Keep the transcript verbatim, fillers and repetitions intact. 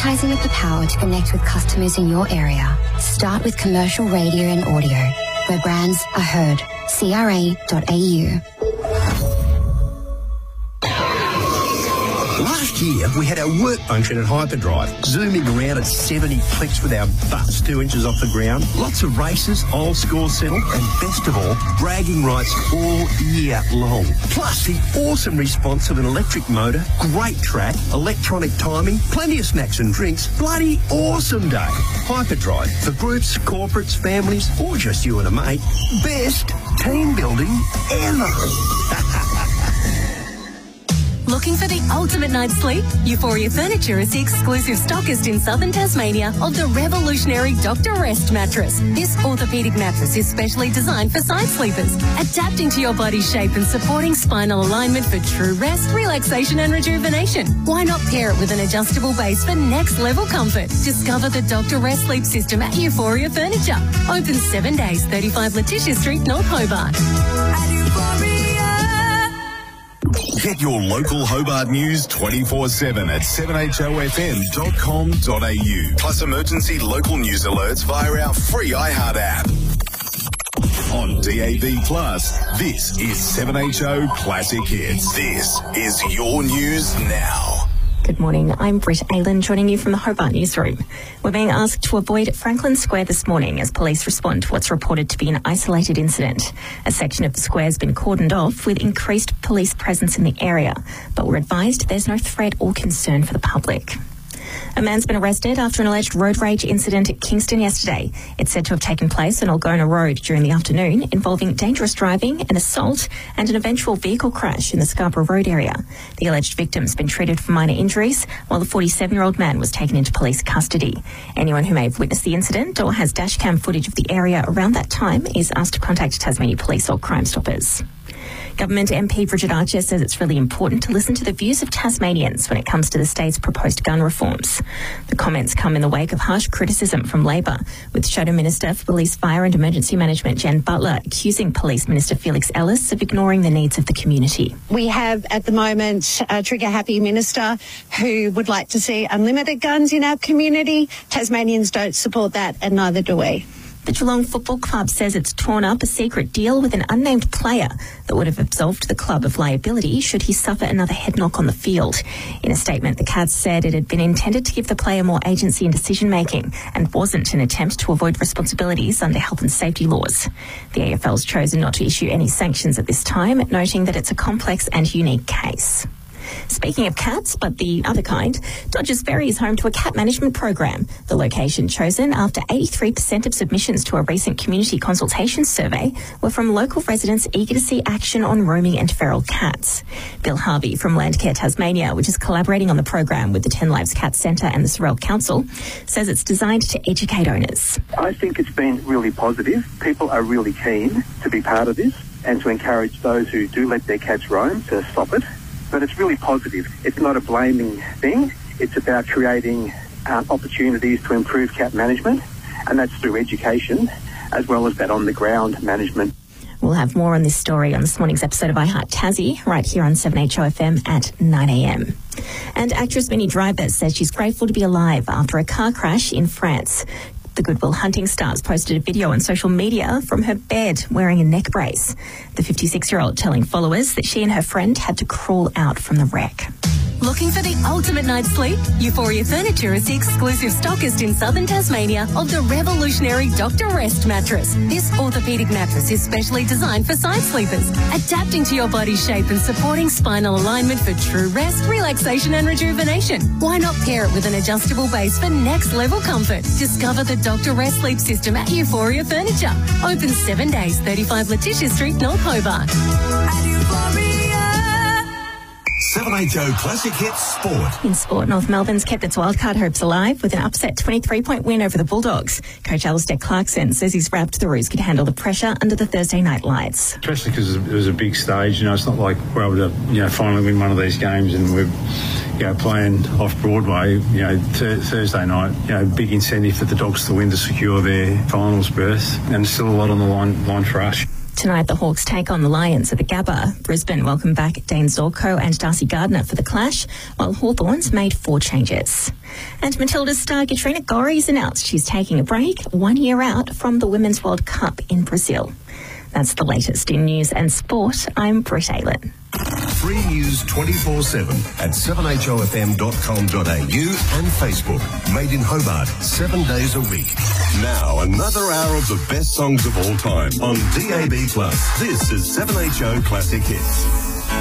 Advertising with the power to connect with customers in your area. Start with commercial radio and audio, where brands are heard. C R A dot A U. Last year, we had our work function at Hyperdrive, zooming around at seventy clicks with our butts two inches off the ground. Lots of races, old score settle, and best of all, bragging rights all year long. Plus, the awesome response of an electric motor, great track, electronic timing, plenty of snacks and drinks. Bloody awesome day. Hyperdrive, for groups, corporates, families, or just you and a mate. Best team building ever. Looking for the ultimate night's sleep? Euphoria Furniture is the exclusive stockist in southern Tasmania of the revolutionary Doctor Rest mattress. This orthopaedic mattress is specially designed for side sleepers, adapting to your body's shape and supporting spinal alignment for true rest, relaxation and rejuvenation. Why not pair it with an adjustable base for next level comfort? Discover the Doctor Rest sleep system at Euphoria Furniture. Open seven days, thirty-five Letitia Street, North Hobart. At Euphoria. Get your local Hobart news twenty-four seven at seven H O F M dot com dot A U. Plus emergency local news alerts via our free iHeart app. On D A B Plus, this is seven H O Classic Hits. This is your news now. Good morning, I'm Britt Aylan, joining you from the Hobart Newsroom. We're being asked to avoid Franklin Square this morning as police respond to what's reported to be an isolated incident. A section of the square has been cordoned off with increased police presence in the area, but we're advised there's no threat or concern for the public. A man's been arrested after an alleged road rage incident at Kingston yesterday. It's said to have taken place on Algona Road during the afternoon, involving dangerous driving, an assault and an eventual vehicle crash in the Scarborough Road area. The alleged victim's been treated for minor injuries, while the forty-seven-year-old man was taken into police custody. Anyone who may have witnessed the incident or has dashcam footage of the area around that time is asked to contact Tasmania Police or Crime Stoppers. Government M P Bridget Archer says it's really important to listen to the views of Tasmanians when it comes to the state's proposed gun reforms. The comments come in the wake of harsh criticism from Labor, with Shadow Minister for Police, Fire and Emergency Management Jen Butler accusing Police Minister Felix Ellis of ignoring the needs of the community. We have at the moment a trigger-happy minister who would like to see unlimited guns in our community. Tasmanians don't support that, and neither do we. The Geelong Football Club says it's torn up a secret deal with an unnamed player that would have absolved the club of liability should he suffer another head knock on the field. In a statement, the Cats said it had been intended to give the player more agency in decision-making and wasn't an attempt to avoid responsibilities under health and safety laws. The A F L's chosen not to issue any sanctions at this time, noting that it's a complex and unique case. Speaking of cats, but the other kind, Dodgers Ferry is home to a cat management program. The location chosen after eighty-three percent of submissions to a recent community consultation survey were from local residents eager to see action on roaming and feral cats. Bill Harvey from Landcare Tasmania, which is collaborating on the program with the Ten Lives Cat Centre and the Sorrel Council, says it's designed to educate owners. I think it's been really positive. People are really keen to be part of this and to encourage those who do let their cats roam to stop it. But it's really positive. It's not a blaming thing. It's about creating uh, opportunities to improve cat management, and that's through education as well as that on-the-ground management. We'll have more on this story on this morning's episode of iHeart Tassie, right here on seven H O F M at nine a m. And actress Minnie Driver says she's grateful to be alive after a car crash in France. The Good Will Hunting stars posted a video on social media from her bed wearing a neck brace. The fifty-six-year-old telling followers that she and her friend had to crawl out from the wreck. Looking for the ultimate night's sleep? Euphoria Furniture is the exclusive stockist in southern Tasmania of the revolutionary Doctor Rest mattress. This orthopaedic mattress is specially designed for side sleepers, adapting to your body's shape and supporting spinal alignment for true rest, relaxation and rejuvenation. Why not pair it with an adjustable base for next level comfort? Discover the Doctor Rest sleep system at Euphoria Furniture. Open seven days, thirty-five Letitia Street, North Hobart. At Euphoria. seven H O Classic Hits Sport. In sport, North Melbourne's kept its wildcard hopes alive with an upset twenty-three point win over the Bulldogs. Coach Alistair Clarkson says he's wrapped the Roos could handle the pressure under the Thursday night lights. Especially because it was a big stage, you know, it's not like we're able to, you know, finally win one of these games and we're, you know, playing off Broadway, you know, th- Thursday night, you know, big incentive for the Dogs to win to secure their finals berth, and still a lot on the line, line for us. Tonight, the Hawks take on the Lions at the Gabba. Brisbane welcome back Dane Zorko and Darcy Gardner for the clash, while Hawthorns made four changes. And Matilda's star Katrina Gorry's announced she's taking a break one year out from the Women's World Cup in Brazil. That's the latest in news and sport. I'm Britt Aylin. Free news twenty-four seven at seven h o f m dot com dot a u and Facebook. Made in Hobart, seven days a week. Now, another hour of the best songs of all time on D A B plus. This is seven H O Classic Hits.